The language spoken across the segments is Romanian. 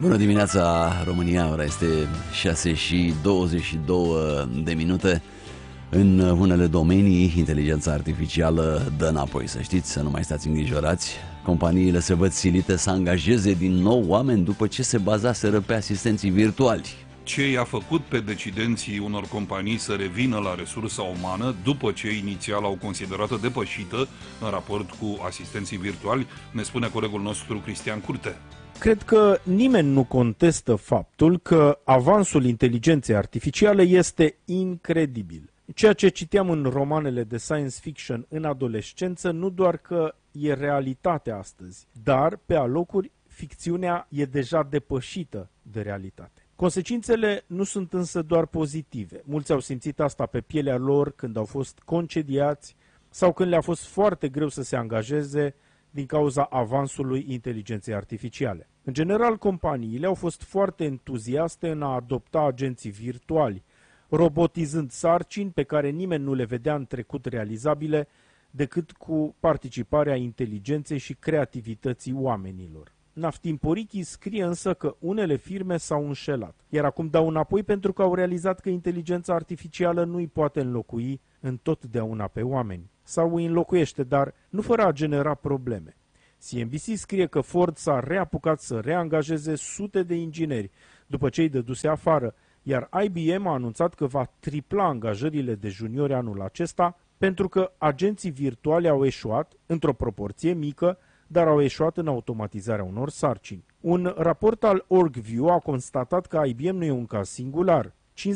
Bună dimineața, România, ora este 6:22. În unele domenii, inteligența artificială dă înapoi, să știți, să nu mai stați îngrijorați. Companiile se văd silite să angajeze din nou oameni după ce se bazaseră pe asistenții virtuali. Ce i-a făcut pe decidenții unor companii să revină la resursa umană după ce inițial au considerat-o depășită în raport cu asistenții virtuali, ne spune colegul nostru Cristian Curte. Cred că nimeni nu contestă faptul că avansul inteligenței artificiale este incredibil. Ceea ce citeam în romanele de science fiction în adolescență nu doar că e realitate astăzi, dar pe alocuri ficțiunea e deja depășită de realitate. Consecințele nu sunt însă doar pozitive. Mulți au simțit asta pe pielea lor când au fost concediați sau când le-a fost foarte greu să se angajeze din cauza avansului inteligenței artificiale. În general, companiile au fost foarte entuziaste în a adopta agenții virtuali, robotizând sarcini pe care nimeni nu le vedea în trecut realizabile decât cu participarea inteligenței și creativității oamenilor. Naftin Porichi scrie însă că unele firme s-au înșelat, iar acum dau înapoi pentru că au realizat că inteligența artificială nu îi poate înlocui întotdeauna pe oameni. Sau îi înlocuiește, dar nu fără a genera probleme. CNBC scrie că Ford s-a reapucat să reangajeze sute de ingineri după ce îi dăduse afară, iar IBM a anunțat că va tripla angajările de juniori anul acesta pentru că agenții virtuali au eșuat, într-o proporție mică, dar au eșuat în automatizarea unor sarcini. Un raport al OrgView a constatat că IBM nu e un caz singular.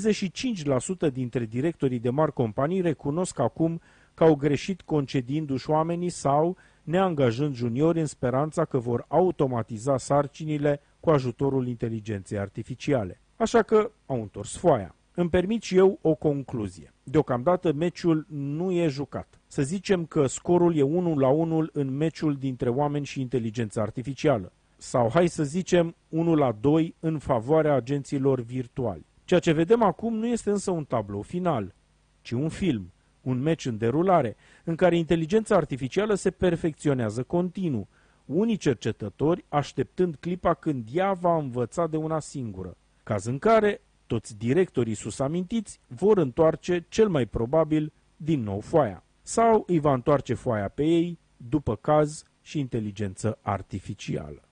55% dintre directorii de mari companii recunosc acum că au greșit concediindu-și oamenii sau neangajând juniori în speranța că vor automatiza sarcinile cu ajutorul inteligenței artificiale. Așa că au întors foaia. Îmi permit și eu o concluzie. Deocamdată meciul nu e jucat. Să zicem că scorul e 1-1 în meciul dintre oameni și inteligența artificială. Sau hai să zicem 1-2 în favoarea agenților virtuali. Ceea ce vedem acum nu este însă un tablou final, ci un film, un meci în derulare, în care inteligența artificială se perfecționează continuu, unii cercetători așteptând clipa când ea va învăța de una singură, caz în care toți directorii susamintiți vor întoarce cel mai probabil din nou foaia. Sau îi va întoarce foaia pe ei, după caz și inteligență artificială.